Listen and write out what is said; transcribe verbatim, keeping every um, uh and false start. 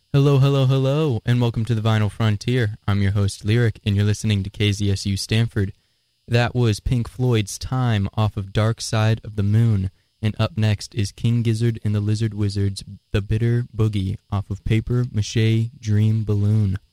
Hello, hello, hello, and welcome to the Vinyl Frontier. I'm your host, Lyric, and you're listening to K Z S U Stanford. That was Pink Floyd's Time off of Dark Side of the Moon, and up next is King Gizzard and the Lizard Wizards' The Bitter Boogie off of Paper Mache Dream Balloon.